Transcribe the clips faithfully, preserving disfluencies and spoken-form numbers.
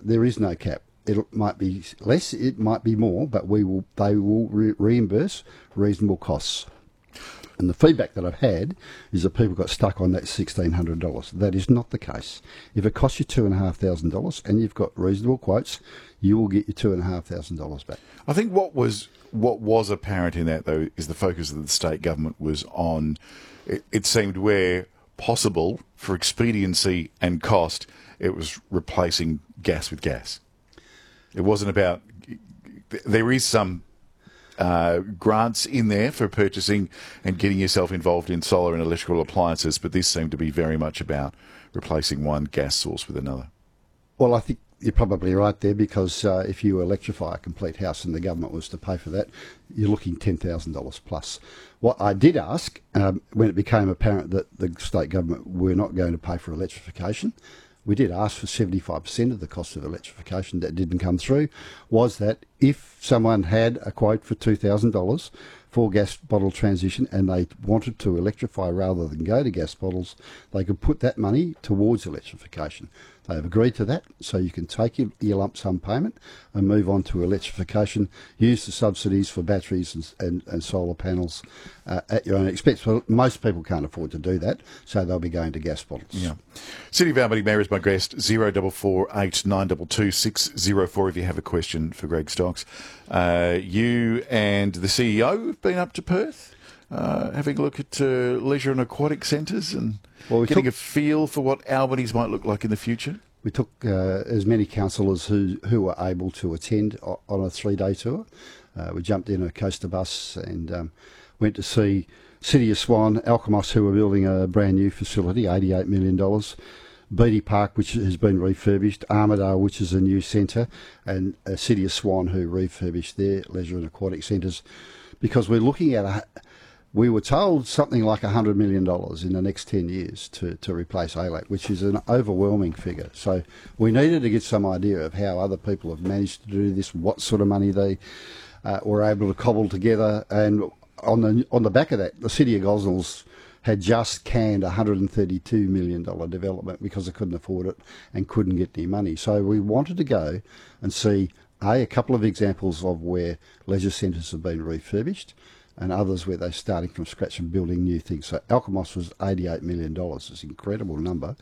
there is no cap. It might be less, it might be more, but we will. They will re- reimburse reasonable costs. And the feedback that I've had is that people got stuck on that sixteen hundred dollars. That is not the case. If it costs you two thousand five hundred dollars and you've got reasonable quotes, you will get your two thousand five hundred dollars back. I think what was what was apparent in that, though, is the focus of the state government was on, it, it seemed where possible, for expediency and cost, it was replacing gas with gas. It wasn't about... There is some... Uh, grants in there for purchasing and getting yourself involved in solar and electrical appliances, but this seemed to be very much about replacing one gas source with another. Well, I think you're probably right there, because uh, if you electrify a complete house and the government was to pay for that, you're looking ten thousand dollars plus. What I did ask, um, when it became apparent that the state government were not going to pay for electrification, we did ask for seventy-five percent of the cost of electrification. That didn't come through, was that if someone had a quote for two thousand dollars for gas bottle transition and they wanted to electrify rather than go to gas bottles, they could put that money towards electrification. They have agreed to that, so you can take your, your lump sum payment and move on to electrification, use the subsidies for batteries and, and, and solar panels uh, at your own expense. Well, most people can't afford to do that, so they'll be going to gas bottles. Yeah. City of Albany Mayor is my guest, zero four four eight nine two two six zero four if you have a question for Greg Stocks. Uh, you and the C E O have been up to Perth, uh, having a look at uh, leisure and aquatic centres and well, we getting took, a feel for what Albany's might look like in the future. We took uh, as many councillors who, who were able to attend on a three-day tour. Uh, we jumped in a coaster bus and um, went to see City of Swan, Alkimos, who are building a brand new facility, eighty-eight million dollars, Beatty Park, which has been refurbished, Armidale, which is a new centre, and uh, City of Swan, who refurbished their leisure and aquatic centres, because we're looking at a... We were told something like one hundred million dollars in the next ten years to, to replace A L A C, which is an overwhelming figure. So we needed to get some idea of how other people have managed to do this, what sort of money they uh, were able to cobble together. And on the on the back of that, the City of Gosnells had just canned a one hundred thirty-two million dollars development because they couldn't afford it and couldn't get any money. So we wanted to go and see, A, a couple of examples of where leisure centres have been refurbished, and others where they're starting from scratch and building new things. So Alkimos was eighty-eight million dollars. It's an incredible number.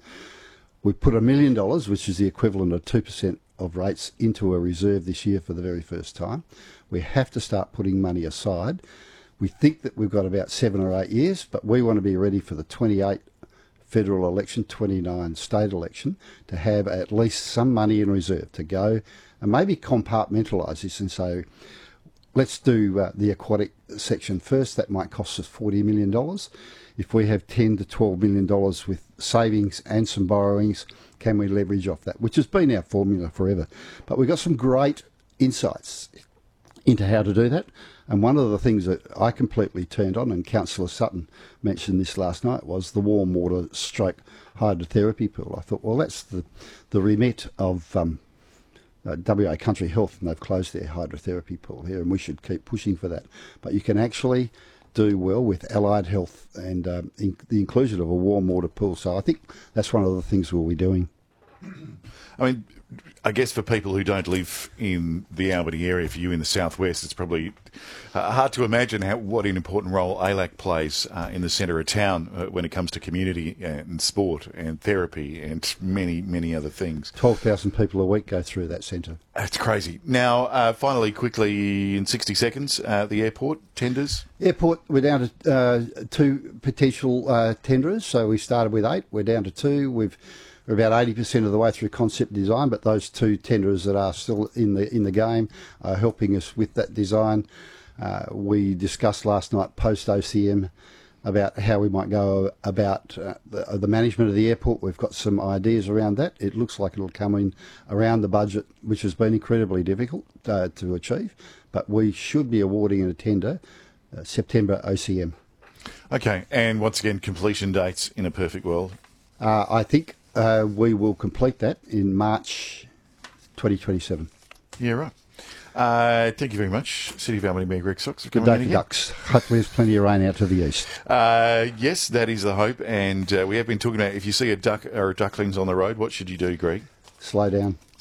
We put a million dollars, which is the equivalent of two percent of rates, into a reserve this year for the very first time. We have to start putting money aside. We think that we've got about seven or eight years, but we want to be ready for the twenty-eight federal election, twenty-nine state election, to have at least some money in reserve to go and maybe compartmentalise this and say, let's do uh, the aquatic section first. That might cost us forty million dollars. If we have ten to twelve million dollars with savings and some borrowings, can we leverage off that? Which has been our formula forever. But we've got some great insights into how to do that. And one of the things that I completely turned on, and Councillor Sutton mentioned this last night, was the warm water stroke hydrotherapy pool. I thought, well, that's the, the remit of... Um, Uh, W A Country Health, and they've closed their hydrotherapy pool here, and we should keep pushing for that. But you can actually do well with allied health and um, in, the inclusion of a warm water pool. So I think that's one of the things we'll be doing. I mean, I guess for people who don't live in the Albany area, for you in the southwest, it's probably uh, hard to imagine how, what an important role A L A C plays uh, in the centre of town uh, when it comes to community and sport and therapy and many, many other things. twelve thousand people a week go through that centre. That's crazy. Now, uh, finally, quickly, in sixty seconds, uh, the airport tenders? Airport, we're down to uh, two potential uh, tenderers. So we started with eight, we're down to two. We've We're about eighty percent of the way through concept design, but those two tenderers that are still in the in the game are helping us with that design. Uh, we discussed last night post-O C M about how we might go about uh, the, the management of the airport. We've got some ideas around that. It looks like it'll come in around the budget, which has been incredibly difficult uh, to achieve, but we should be awarding a tender uh, September O C M. Okay, and once again, completion dates in a perfect world? Uh, I think... Uh, we will complete that in March twenty twenty-seven. Yeah, right. Uh, thank you very much, City of Albany Mayor Greg Stocks. Good day for ducks. Hopefully there's plenty of rain out to the east. Uh, yes, that is the hope. And uh, we have been talking about if you see a duck or a ducklings on the road, what should you do, Greg? Slow down.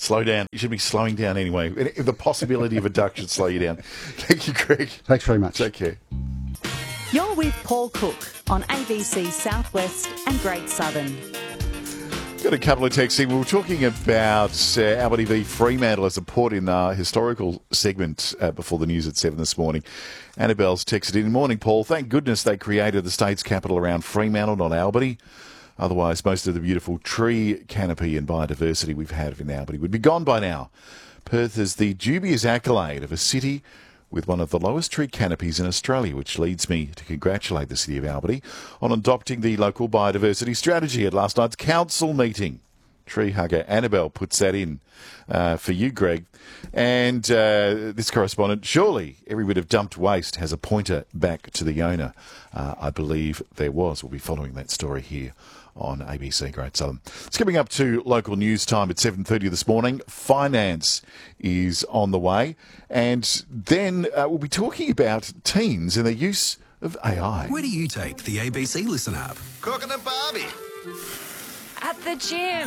Slow down. You should be slowing down anyway. The possibility of a duck should slow you down. Thank you, Greg. Thanks very much. Take care. You're with Paul Cook on A B C Southwest and Great Southern. Got a couple of texts in. We were talking about uh, Albany v Fremantle as a port in our historical segment uh, before the news at seven this morning. Annabelle's texted in. Morning, Paul. Thank goodness they created the state's capital around Fremantle, not Albany. Otherwise, most of the beautiful tree canopy and biodiversity we've had in Albany would be gone by now. Perth is the dubious accolade of a city with one of the lowest tree canopies in Australia, which leads me to congratulate the City of Albany on adopting the local biodiversity strategy at last night's council meeting. Tree hugger Annabelle puts that in uh, for you, Greg. And uh, this correspondent, surely every bit of dumped waste has a pointer back to the owner. Uh, I believe there was. We'll be following that story here on A B C Great Southern. Skipping up to local news time at seven thirty this morning, finance is on the way. And then uh, we'll be talking about teens and their use of A I. Where do you take the A B C Listen app? Cooking a Barbie. At the gym.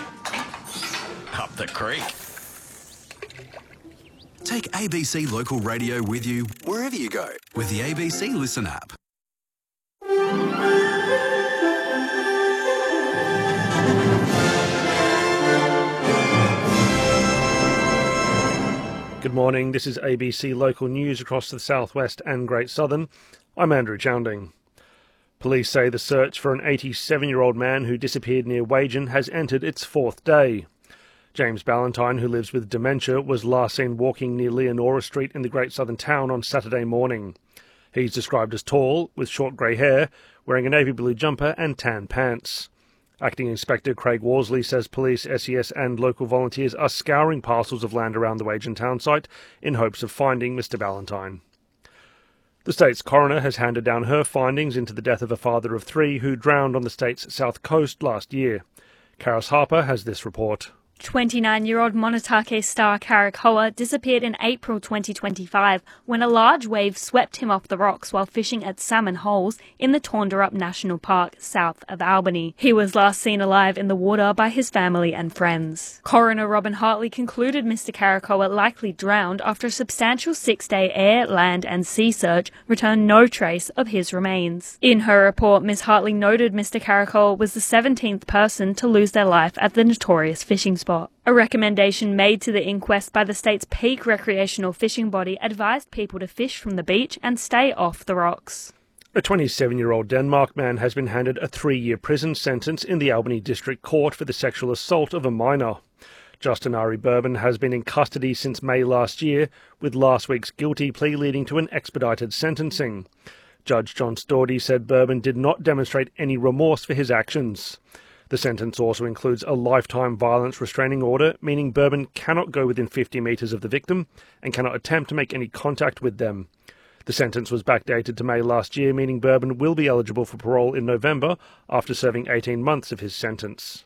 Up the creek. Take A B C Local Radio with you wherever you go with the A B C Listen app. Good morning, this is A B C Local News across the southwest and Great Southern. I'm Andrew Chounding. Police say the search for an eighty-seven-year-old man who disappeared near Wagen has entered its fourth day. James Ballantyne, who lives with dementia, was last seen walking near Leonora Street in the Great Southern town on Saturday morning. He's described as tall, with short grey hair, wearing a navy blue jumper and tan pants. Acting Inspector Craig Worsley says police, S E S and local volunteers are scouring parcels of land around the Wagen town site in hopes of finding Mister Ballantyne. The state's coroner has handed down her findings into the death of a father of three who drowned on the state's south coast last year. Karis Harper has this report. twenty-nine-year-old Monotake star Karakoa disappeared in April twenty twenty-five when a large wave swept him off the rocks while fishing at salmon holes in the Taunderup National Park south of Albany. He was last seen alive in the water by his family and friends. Coroner Robin Hartley concluded Mister Karakoa likely drowned after a substantial six-day air, land and sea search returned no trace of his remains. In her report, Miz Hartley noted Mister Karakoa was the seventeenth person to lose their life at the notorious fishing spot. A recommendation made to the inquest by the state's peak recreational fishing body advised people to fish from the beach and stay off the rocks. A twenty-seven-year-old Denmark man has been handed a three-year prison sentence in the Albany District Court for the sexual assault of a minor. Justin Ari Bourbon has been in custody since May last year, with last week's guilty plea leading to an expedited sentencing. Judge John Stordy said Bourbon did not demonstrate any remorse for his actions. The sentence also includes a lifetime violence restraining order, meaning Bourbon cannot go within fifty metres of the victim and cannot attempt to make any contact with them. The sentence was backdated to May last year, meaning Bourbon will be eligible for parole in November after serving eighteen months of his sentence.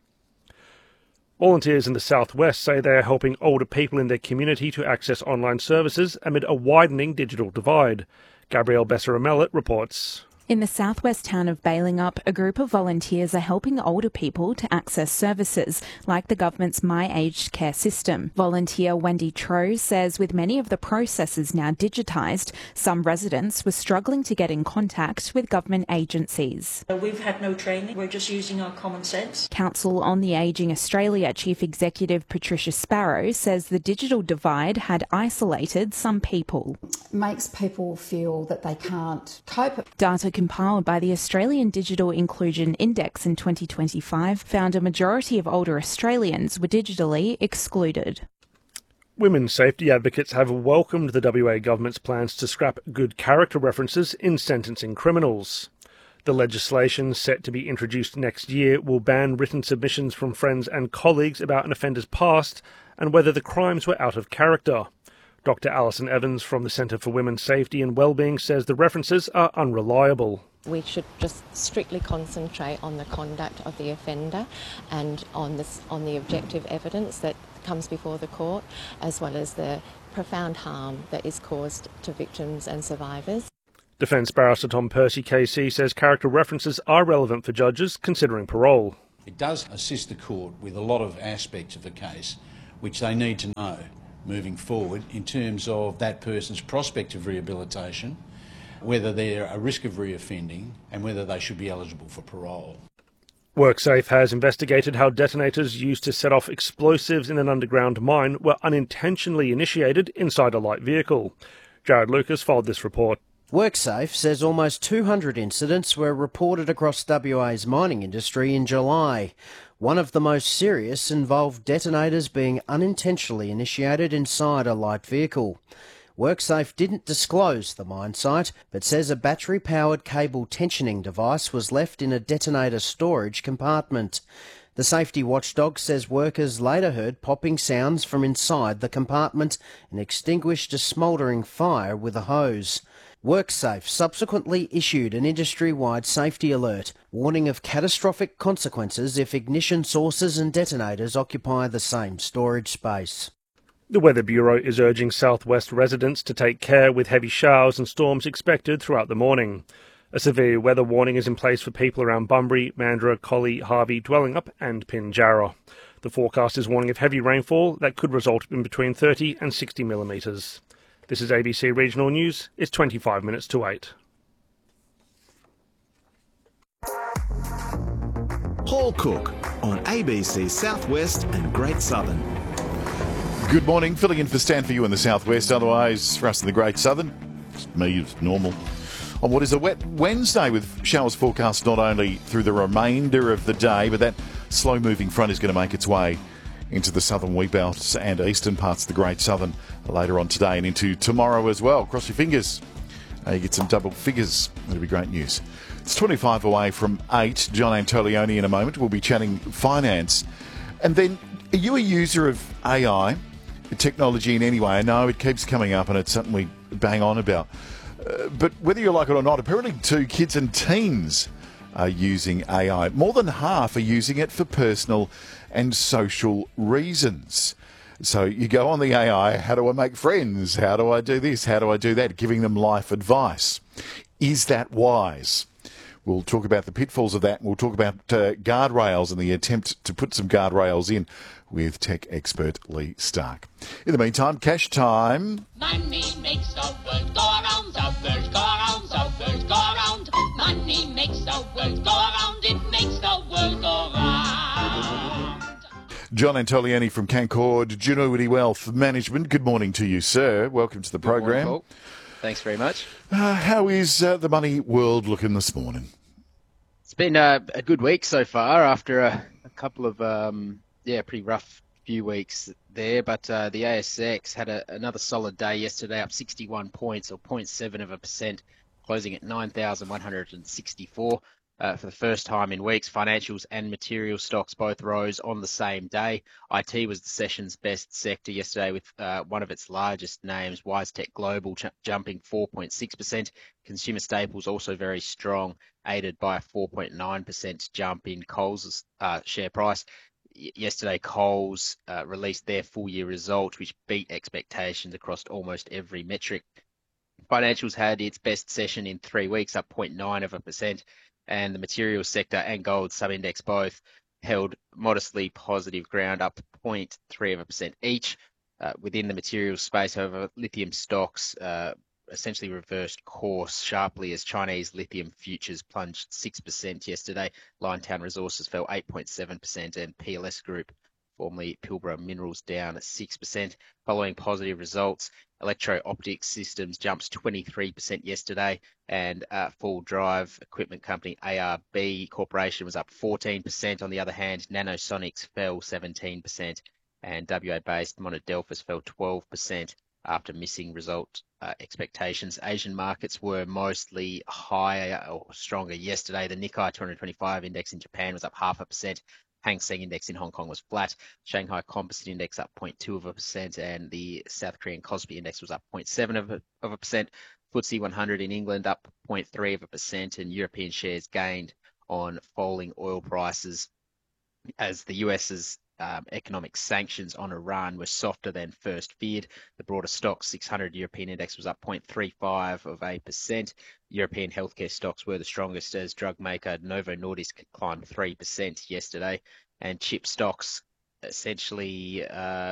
Volunteers in the southwest say they are helping older people in their community to access online services amid a widening digital divide. Gabrielle Besser-Amellet reports. In the southwest town of Balingup, a group of volunteers are helping older people to access services like the government's My Aged Care system. Volunteer Wendy Troe says with many of the processes now digitised, some residents were struggling to get in contact with government agencies. We've had no training, we're just using our common sense. Council on the Ageing Australia Chief Executive Patricia Sparrow says the digital divide had isolated some people. Makes people feel that they can't cope. Data compiled by the Australian Digital Inclusion Index in twenty twenty-five found a majority of older Australians were digitally excluded. Women's safety advocates have welcomed the W A government's plans to scrap good character references in sentencing criminals. The legislation, set to be introduced next year, will ban written submissions from friends and colleagues about an offender's past and whether the crimes were out of character. Doctor Alison Evans from the Centre for Women's Safety and Wellbeing says the references are unreliable. We should just strictly concentrate on the conduct of the offender and on, this, on the objective evidence that comes before the court, as well as the profound harm that is caused to victims and survivors. Defence Barrister Tom Percy K C says character references are relevant for judges considering parole. It does assist the court with a lot of aspects of the case which they need to know moving forward in terms of that person's prospect of rehabilitation, whether they're a risk of reoffending and whether they should be eligible for parole. WorkSafe has investigated how detonators used to set off explosives in an underground mine were unintentionally initiated inside a light vehicle. Jared Lucas followed this report. WorkSafe says almost two hundred incidents were reported across W A's mining industry in July. One of the most serious involved detonators being unintentionally initiated inside a light vehicle. WorkSafe didn't disclose the mine site, but says a battery-powered cable tensioning device was left in a detonator storage compartment. The safety watchdog says workers later heard popping sounds from inside the compartment and extinguished a smouldering fire with a hose. WorkSafe subsequently issued an industry-wide safety alert, warning of catastrophic consequences if ignition sources and detonators occupy the same storage space. The Weather Bureau is urging southwest residents to take care with heavy showers and storms expected throughout the morning. A severe weather warning is in place for people around Bunbury, Mandurah, Collie, Harvey, Dwellingup and Pinjarra. The forecast is warning of heavy rainfall that could result in between thirty and sixty millimetres. This is A B C Regional News. It's twenty-five minutes to eight. Paul Cook on A B C Southwest and Great Southern. Good morning, filling in for Stan for you in the southwest, otherwise for us in the Great Southern. Just me, it's normal. On what is a wet Wednesday with showers forecast not only through the remainder of the day, but that slow-moving front is going to make its way into the southern wheat belts and eastern parts of the Great Southern later on today and into tomorrow as well. Cross your fingers. Uh, you get some double figures. That'll be great news. It's twenty-five away from eight. John Antolioni in a moment. We'll be chatting finance. And then, are you a user of A I? Technology in any way? I know it keeps coming up and it's something we bang on about. Uh, but whether you like it or not, apparently too, kids and teens are using A I. More than half are using it for personal and social reasons. So you go on the A I, how do I make friends? How do I do this? How do I do that? Giving them life advice. Is that wise? We'll talk about the pitfalls of that. We'll talk about uh, guardrails and the attempt to put some guardrails in with tech expert Lee Stark. In the meantime, cash time. Money makes the world go round, the world go round, the world go round. Money makes the world go round, it makes the world go round. John Antolioni from Cancord Genuity Wealth Management. Good morning to you, sir. Welcome to the Good program. Morning, Paul. Thanks very much. Uh, how is uh, the money world looking this morning? It's been uh, a good week so far after a, a couple of, um, yeah, pretty rough few weeks there. But uh, the A S X had a, another solid day yesterday, up sixty-one points or zero point seven of a percent, closing at nine thousand one hundred sixty-four. Uh, for the first time in weeks, financials and material stocks both rose on the same day. I T was the session's best sector yesterday with uh, one of its largest names, WiseTech Global, ch- jumping four point six percent. Consumer staples also very strong, aided by a four point nine percent jump in Coles' uh, share price. Y- yesterday, Coles uh, released their full-year result, which beat expectations across almost every metric. Financials had its best session in three weeks, up zero point nine of a percent. And the materials sector and gold sub-index both held modestly positive ground, up zero point three of a percent each. Uh, within the materials space, however, lithium stocks uh, essentially reversed course sharply as Chinese lithium futures plunged six percent yesterday. Liontown Resources fell eight point seven percent and P L S Group, formerly Pilbara Minerals, down six percent. Following positive results, Electro-Optic Systems jumps twenty-three percent yesterday, and uh, full drive equipment company A R B Corporation was up fourteen percent. On the other hand, Nanosonics fell seventeen percent, and W A-based Monadelphous fell twelve percent after missing result uh, expectations. Asian markets were mostly higher or stronger yesterday. The Nikkei two twenty-five index in Japan was up half a percent. Hang Seng Index in Hong Kong was flat. Shanghai Composite Index up zero point two of a percent, and the South Korean Kospi Index was up zero point seven of a, of a percent. F T S E one hundred in England up zero point three of a percent, and European shares gained on falling oil prices as the US's um, economic sanctions on Iran were softer than first feared. The broader Stoxx six hundred European Index was up zero point three five of a percent. European healthcare stocks were the strongest as drug maker Novo Nordisk climbed three percent yesterday, and chip stocks essentially uh,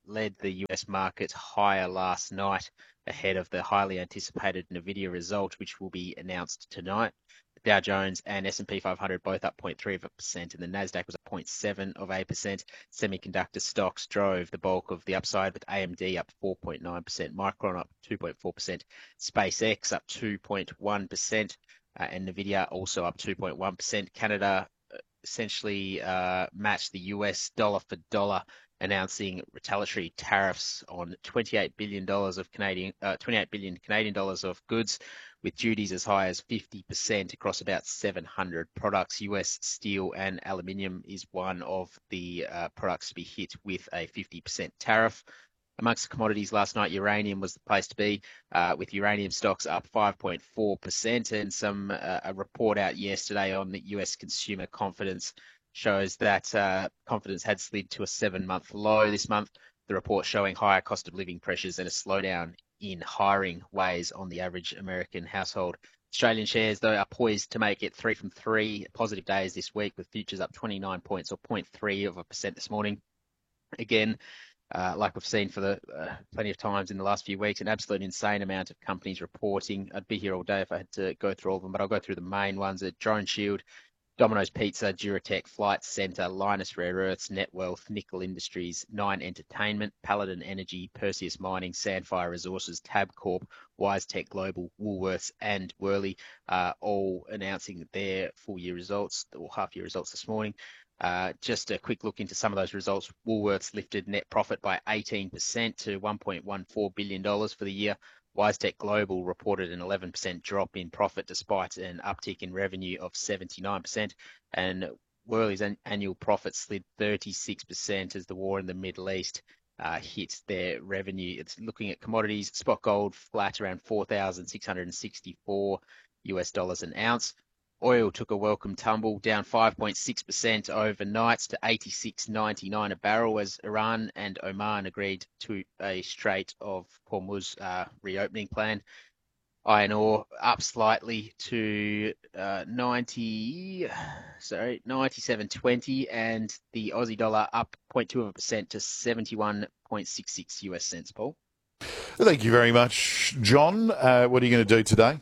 led the U S market higher last night ahead of the highly anticipated Nvidia result, which will be announced tonight. Dow Jones and S and P five hundred both up zero point three of a percent, and the Nasdaq was up zero point seven of a percent. Semiconductor stocks drove the bulk of the upside, with A M D up four point nine percent, Micron up two point four percent, SpaceX up two point one percent, uh, and Nvidia also up two point one percent. Canada essentially uh, matched the U S dollar for dollar, announcing retaliatory tariffs on twenty-eight billion dollars of Canadian, uh, twenty-eight billion Canadian dollars of goods, with duties as high as fifty percent across about seven hundred products. U S steel and aluminium is one of the uh, products to be hit with a fifty percent tariff. Amongst the commodities last night, uranium was the place to be, uh, with uranium stocks up five point four percent, and some uh, a report out yesterday on the U S consumer confidence shows that uh, confidence had slid to a seven-month low this month. The report showing higher cost of living pressures and a slowdown in hiring weighs on the average American household. Australian shares, though, are poised to make it three from three positive days this week, with futures up twenty-nine points or zero point three of a percent this morning. Again, uh, like we've seen for the uh, plenty of times in the last few weeks, an absolute insane amount of companies reporting. I'd be here all day if I had to go through all of them, but I'll go through the main ones. At Drone Shield, Domino's Pizza, Duratec, Flight Centre, Linus Rare Earths, Netwealth, Nickel Industries, Nine Entertainment, Paladin Energy, Perseus Mining, Sandfire Resources, Tabcorp, WiseTech Global, Woolworths and Worley, uh, all announcing their full-year results or half-year results this morning. Uh, just a quick look into some of those results. Woolworths lifted net profit by eighteen percent to one point one four billion dollars for the year. WiseTech Global reported an eleven percent drop in profit despite an uptick in revenue of seventy-nine percent, and Worley's an annual profit slid thirty-six percent as the war in the Middle East uh, hit their revenue. It's looking at commodities. Spot gold flat around four thousand six hundred sixty-four U S dollars an ounce. Oil took a welcome tumble, down five point six percent overnight to eighty-six ninety-nine a barrel, as Iran and Oman agreed to a Strait of Hormuz uh, reopening plan. Iron ore up slightly to uh, ninety, sorry, ninety-seven twenty, and the Aussie dollar up zero point two of a percent to seventy-one point six six U S cents. Paul. Thank you very much, John. Uh, what are you going to do today?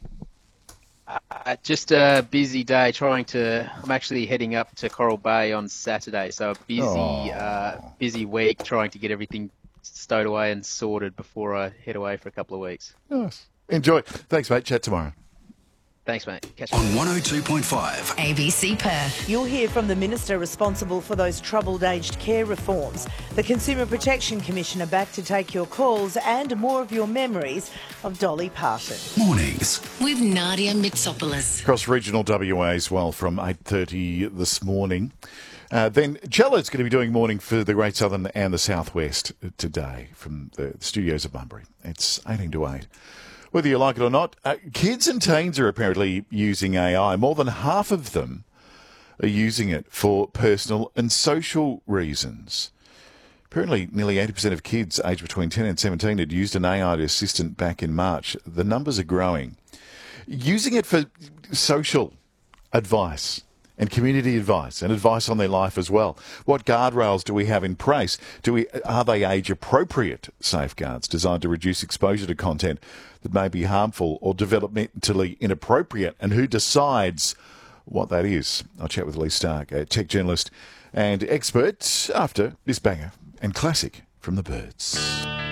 Uh, just a busy day trying to, I'm actually heading up to Coral Bay on Saturday, so a busy, oh. uh, busy week trying to get everything stowed away and sorted before I head away for a couple of weeks. Nice. Enjoy. Thanks, mate. Chat tomorrow. Thanks, mate. Catch you on one oh two point five A B C Perth. You'll hear from the Minister responsible for those troubled aged care reforms, the Consumer Protection Commissioner back to take your calls, and more of your memories of Dolly Parton. Mornings with Nadia Mitsopoulos. Across regional W A as well from eight thirty this morning. Uh, then Jello's going to be doing morning for the Great Southern and the Southwest today from the studios of Bunbury. It's eighteen to eight. Whether you like it or not, uh, kids and teens are apparently using A I. More than half of them are using it for personal and social reasons. Apparently, nearly eighty percent of kids aged between ten and seventeen had used an A I assistant back in March. The numbers are growing. Using it for social advice and community advice and advice on their life as well. What guardrails do we have in place? Do we are they age-appropriate safeguards designed to reduce exposure to content that may be harmful or developmentally inappropriate? And who decides what that is? I'll chat with Lee Stark, a tech journalist and expert, after this banger and classic from the Byrds.